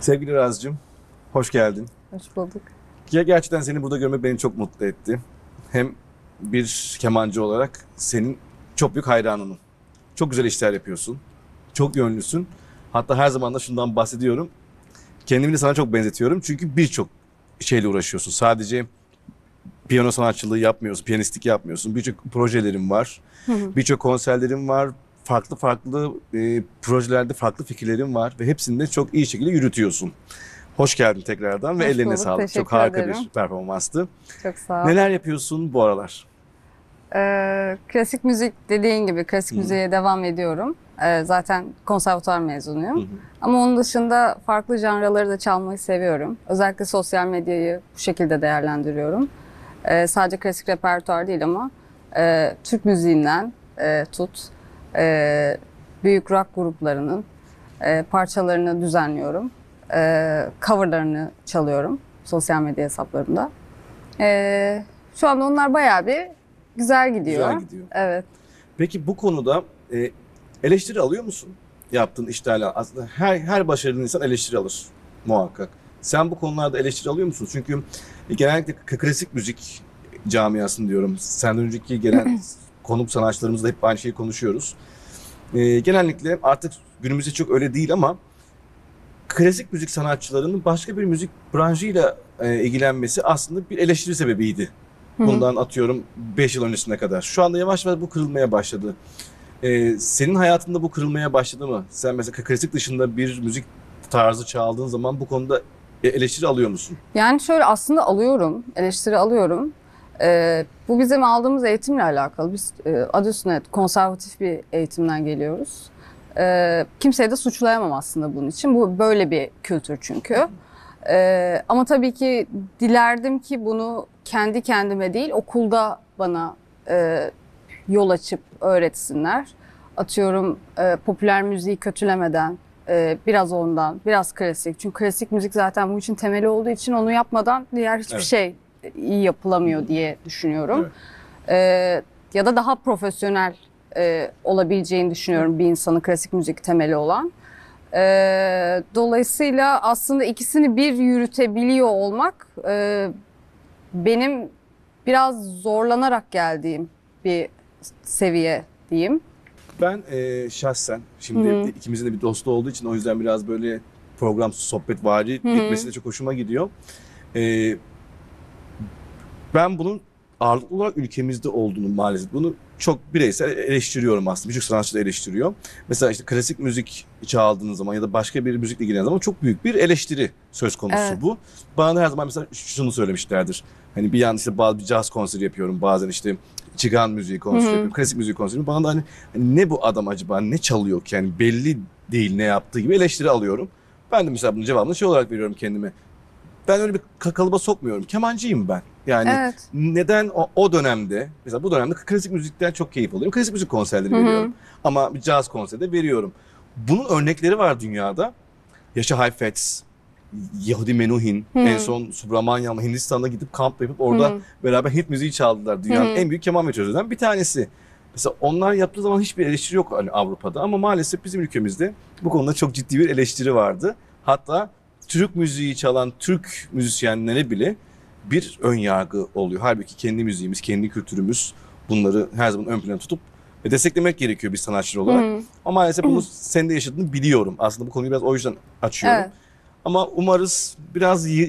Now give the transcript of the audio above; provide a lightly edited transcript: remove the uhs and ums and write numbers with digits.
Sevgili Razcığım, hoş geldin. Hoş bulduk. Gerçekten seni burada görmek beni çok mutlu etti. Hem bir kemancı olarak senin çok büyük hayranınım. Çok güzel işler yapıyorsun. Çok yönlüsün. Hatta her zaman da şundan bahsediyorum. Kendimi de sana çok benzetiyorum. Çünkü birçok şeyle uğraşıyorsun. Sadece piyano sanatçılığı yapmıyorsun, piyanistlik yapmıyorsun. Birçok projelerin var. Birçok konserlerin var. Farklı farklı projelerde farklı fikirlerin var. Ve hepsini de çok iyi şekilde yürütüyorsun. Hoş geldin tekrardan ve Hoş ellerine bulduk, sağlık. Çok teşekkür harika ederim. bir performanstı. Çok sağ ol. Neler yapıyorsun bu aralar? Klasik müzik dediğin gibi klasik müziğe devam ediyorum. Zaten konservatuvar mezunuyum. Ama onun dışında farklı janraları da çalmayı seviyorum. Özellikle sosyal medyayı bu şekilde değerlendiriyorum. Sadece klasik repertuar değil ama Türk müziğinden tut, büyük rock gruplarının parçalarını düzenliyorum. Coverlarını çalıyorum sosyal medya hesaplarımda. Şu anda onlar bayağı bir güzel gidiyor. Güzel gidiyor. Evet. Peki bu konuda eleştiri alıyor musun? Yaptığın işlerle. Aslında her başarılı insan eleştiri alır muhakkak. Sen bu konularda eleştiri alıyor musun? Çünkü genellikle klasik müzik camiasını diyorum. Senden önceki gelen konuk sanatçılarımızla hep aynı şeyi konuşuyoruz. Genellikle artık günümüzde çok öyle değil ama klasik müzik sanatçılarının başka bir müzik branşıyla ilgilenmesi aslında bir eleştiri sebebiydi. Bundan atıyorum 5 yıl öncesine kadar. Şu anda yavaş yavaş bu kırılmaya başladı. Senin hayatında bu kırılmaya başladı mı? Sen mesela klasik dışında bir müzik tarzı çaldığın zaman bu konuda eleştiri alıyor musun? Yani şöyle aslında alıyorum, eleştiri alıyorum. Bu bizim aldığımız eğitimle alakalı. Biz adı üstünde konservatif bir eğitimden geliyoruz. Kimseyi de suçlayamam aslında bunun için. Bu böyle bir kültür çünkü. Ama tabii ki dilerdim ki bunu kendi kendime değil okulda bana yol açıp öğretsinler. Atıyorum popüler müziği kötülemeden, biraz ondan, biraz klasik. Çünkü klasik müzik zaten bu için temeli olduğu için onu yapmadan diğer hiçbir şey iyi yapılamıyor diye düşünüyorum. Evet. Ya da daha profesyonel olabileceğini düşünüyorum bir insanın klasik müzik temeli olan. Dolayısıyla aslında ikisini bir yürütebiliyor olmak benim biraz zorlanarak geldiğim bir seviye diyeyim. Ben şahsen şimdi ikimizin de bir dostu olduğu için o yüzden biraz böyle program sohbetvari gitmesi de çok hoşuma gidiyor. Ben bunun ağırlıklı olarak ülkemizde olduğunu maalesef bunu çok bireysel eleştiriyorum aslında. Birçok sanatçı da eleştiriyor. Mesela işte klasik müzik çaldığınız zaman ya da başka bir müzikle ilgilendiğiniz zaman çok büyük bir eleştiri söz konusu bu. Bana da her zaman mesela şunu söylemişlerdir. Hani bir yan işte bazı bir caz konseri yapıyorum. Bazen işte Çigan müziği konseri yapıyorum. Klasik müzik konseri yapıyorum. Bana da hani ne bu adam acaba ne çalıyor ki? Yani belli değil ne yaptığı gibi eleştiri alıyorum. Ben de mesela bunun cevabını şey olarak veriyorum kendime. Ben öyle bir kalıba sokmuyorum. Kemancıyım ben. Yani neden o dönemde, mesela bu dönemde klasik müzikten çok keyif alıyorum. Klasik müzik konserleri veriyorum. Ama bir caz konseri de veriyorum. Bunun örnekleri var dünyada. Yaşa Heifetz, Yehudi Menuhin, en son Subramanyam Hindistan'da gidip kamp yapıp orada beraber Hint müziği çaldılar. Dünyanın en büyük keman virtüözlerinden bir tanesi. Mesela onlar yaptığı zaman hiçbir eleştiri yok hani Avrupa'da ama maalesef bizim ülkemizde bu konuda çok ciddi bir eleştiri vardı. Hatta Türk müziği çalan Türk müzisyenlere bile bir ön yargı oluyor. Halbuki kendi müziğimiz, kendi kültürümüz bunları her zaman ön plana tutup desteklemek gerekiyor bir sanatçı olarak. Ama maalesef bunu senin de yaşadığını biliyorum. Aslında bu konuyu biraz o yüzden açıyorum. Ama umarız biraz